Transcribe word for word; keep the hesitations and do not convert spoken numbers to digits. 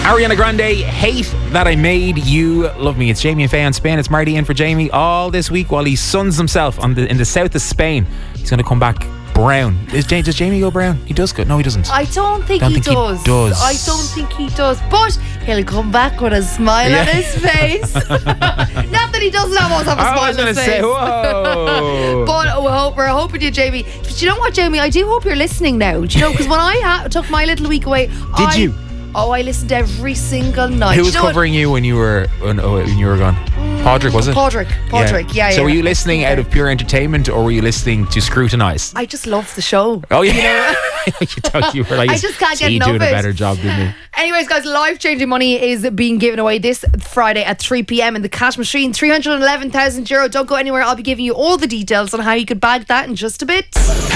Ariana Grande, Hate That I Made You Love Me. It's Jamie and Faye on Spain. It's Marty in for Jamie all this week while he suns himself on the in the south of Spain. He's going to come back brown. Is Jamie, does Jamie go brown? He does go. No, he doesn't. I don't think, don't he, think does. he does. I don't think he does. But he'll come back with a smile Yeah. on his face. Not that he doesn't always have a I smile was on going his to face. say, whoa. But we hope, we're hoping you, Jamie. But you know what, Jamie? I do hope you're listening now. Do you know? Because when I ha- took my little week away, Did I, you? Oh, I listened every single night. Who was Do you know covering you when you were when, oh, when you were gone? Podrick, was it? Podrick. Podrick, yeah, yeah. So were you yeah. listening out of pure entertainment or were you listening to scrutinise? I just love the show. Oh, yeah. You thought you were like, I just can't "Is get he enough doing of a it." better job than me? Anyways, guys, life-changing money is being given away this Friday at three p.m. in the cash machine. three hundred eleven thousand euro. Don't go anywhere. I'll be giving you all the details on how you could bag that in just a bit.